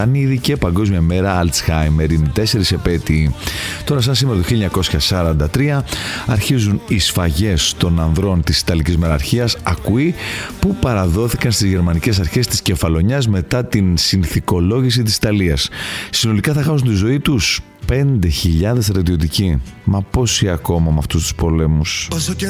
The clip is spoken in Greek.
Ήδη και Παγκόσμια Μέρα Αλτσχάιμερ, είναι 4 επέτειοι. Τώρα, σαν σήμερα το 1943, αρχίζουν οι σφαγές των ανδρών της Ιταλικής Μεραρχίας Ακουή, που παραδόθηκαν στις γερμανικές αρχές της Κεφαλονιάς μετά την συνθηκολόγηση της Ιταλίας. Συνολικά θα χάσουν τη ζωή τους 5.000 στρατιωτικοί. Μα πόσοι ακόμα με αυτούς τους πολέμους.